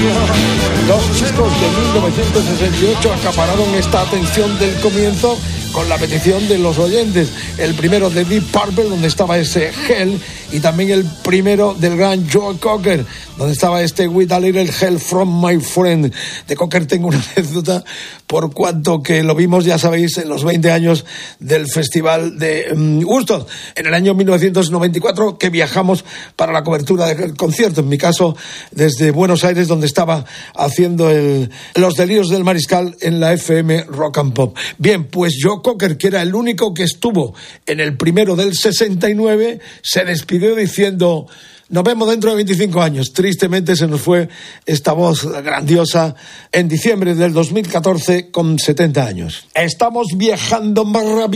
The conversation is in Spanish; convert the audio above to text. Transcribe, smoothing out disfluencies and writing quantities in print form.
Dos discos de 1968 acapararon esta atención del comienzo con la petición de los oyentes. El primero de Deep Purple, donde estaba ese Hell, y también el primero del gran Joe Cocker, donde estaba este With a Little Help from My Friend. De Cocker tengo una anécdota, por cuanto que lo vimos, ya sabéis, en los 20 años del Festival de Woodstock, en el año 1994, que viajamos para la cobertura del concierto, en mi caso desde Buenos Aires, donde estaba haciendo Los Delirios del Mariscal en la FM Rock and Pop. Bien, pues Joe Cocker, que era el único que estuvo en el primero del 69, se despidió diciendo: nos vemos dentro de 25 años. Tristemente se nos fue esta voz grandiosa en diciembre del 2014 con 70 años. Estamos viajando más rápido